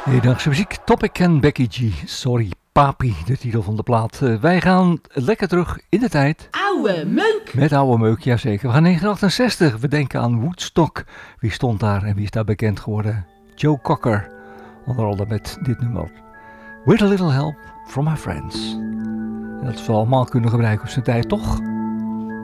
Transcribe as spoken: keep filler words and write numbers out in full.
Hedendaagse muziek, Topic en Becky G. Sorry, Papi, de titel van de plaat. Uh, wij gaan lekker terug in de tijd. Oude meuk! Met oude meuk, jazeker. We gaan negentien achtenzestig. We denken aan Woodstock. Wie stond daar en wie is daar bekend geworden? Joe Cocker. Onder andere met dit nummer. With a little help from my friends. En dat we allemaal kunnen gebruiken op zijn tijd, toch?